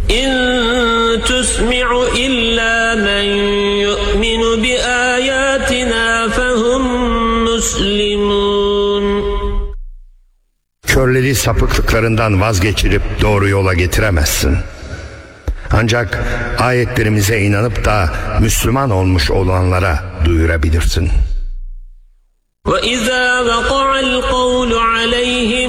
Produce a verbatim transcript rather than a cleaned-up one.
إن تسمع إلا من يؤمن بآياتنا فهم مسلمون. Körleri sapıklıklarından vazgeçirip doğru yola getiremezsin. Ancak ayetlerimize inanıp da Müslüman olmuş olanlara duyurabilirsin. وَإِذَا وَقَعَ الْقَوْلُ عَلَيْهِمْ